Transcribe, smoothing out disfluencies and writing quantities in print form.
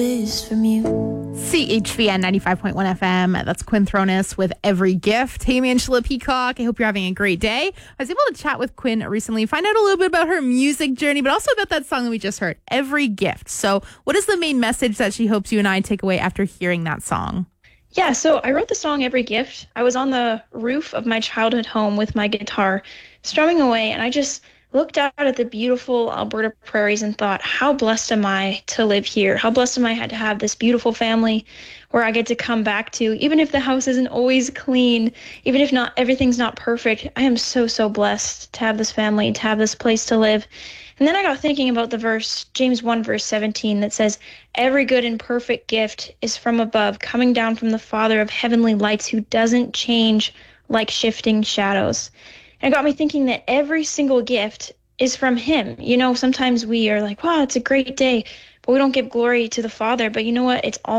is from you. CHVN 95.1 FM. That's Quinn Thronis with Every Gift. Hey, I'm Angela Peacock. I hope you're having a great day. I was able to chat with Quinn recently, find out a little bit about her music journey, but also about that song that we just heard, Every Gift. So what is the main message that she hopes you and I take away after hearing that song? Yeah, so I wrote the song Every Gift. I was on the roof of my childhood home with my guitar, strumming away, and I just looked out at the beautiful Alberta prairies and thought, how blessed am I to live here? How blessed am I to have this beautiful family where I get to come back to, even if the house isn't always clean, even if not everything's not perfect. I am so, so blessed to have this family, to have this place to live. And then I got thinking about the verse, James 1, verse 17, that says, every good and perfect gift is from above, coming down from the Father of heavenly lights, who doesn't change like shifting shadows. And it got me thinking that every single gift is from him. You know, sometimes we are like, wow, it's a great day, but we don't give glory to the Father. But you know what? It's all